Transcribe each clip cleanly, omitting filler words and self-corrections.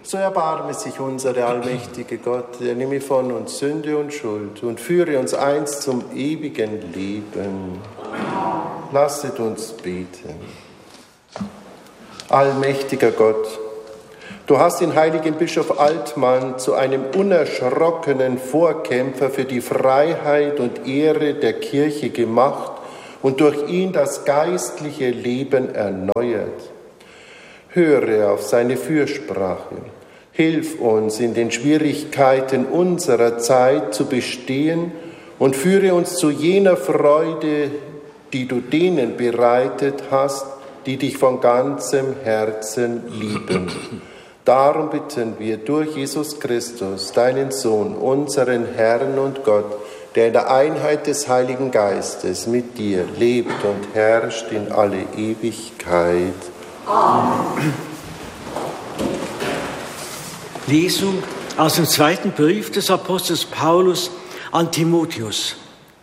So erbarme sich unsere allmächtige Gott, er nehme von uns Sünde und Schuld und führe uns einst zum ewigen Leben. Lasset uns beten. Allmächtiger Gott, du hast den heiligen Bischof Altmann zu einem unerschrockenen Vorkämpfer für die Freiheit und Ehre der Kirche gemacht und durch ihn das geistliche Leben erneuert. Höre auf seine Fürsprache. Hilf uns, in den Schwierigkeiten unserer Zeit zu bestehen und führe uns zu jener Freude, die du denen bereitet hast, die dich von ganzem Herzen lieben. Darum bitten wir durch Jesus Christus, deinen Sohn, unseren Herrn und Gott, der in der Einheit des Heiligen Geistes mit dir lebt und herrscht in alle Ewigkeit. Amen. Lesung aus dem zweiten Brief des Apostels Paulus an Timotheus.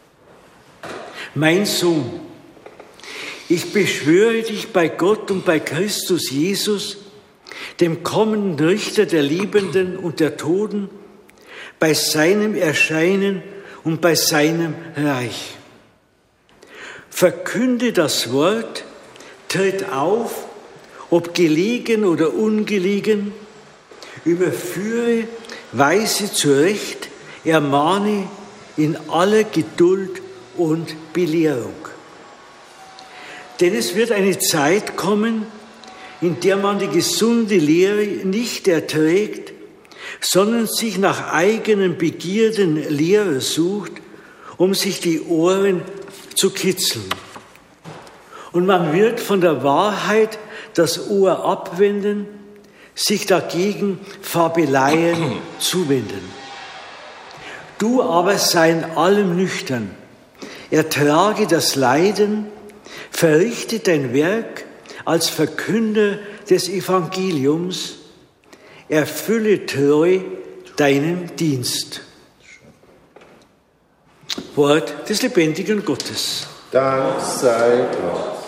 Mein Sohn, ich beschwöre dich bei Gott und bei Christus Jesus, dem kommenden Richter der Lebenden und der Toten, bei seinem Erscheinen und bei seinem Reich. Verkünde das Wort, tritt auf, ob gelegen oder ungelegen, überführe, weise zurecht, ermahne in aller Geduld und Belehrung. Denn es wird eine Zeit kommen, in der man die gesunde Lehre nicht erträgt, sondern sich nach eigenen Begierden Lehrer sucht, um sich die Ohren zu kitzeln. Und man wird von der Wahrheit das Ohr abwenden, sich dagegen Fabeleien zuwenden. Du aber sei in allem nüchtern, ertrage das Leiden, verrichte dein Werk als Verkünder des Evangeliums, erfülle treu deinen Dienst. Wort des lebendigen Gottes. Dank sei Gott.